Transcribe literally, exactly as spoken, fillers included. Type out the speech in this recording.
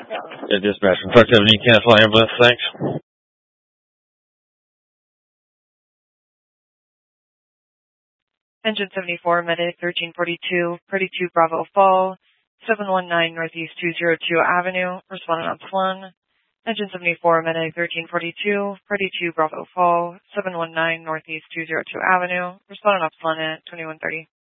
Yeah, dispatch from Truck seventeen, cancel ambulance, thanks. Engine seventy-four, medic thirteen forty-two, thirty-two Bravo Fall, seven one nine Northeast two oh two Avenue, respondent on one. Engine seventy-four, medic thirteen forty-two, thirty-two Bravo Fall, seven one nine Northeast two oh two Avenue, respondent on one at twenty-one thirty.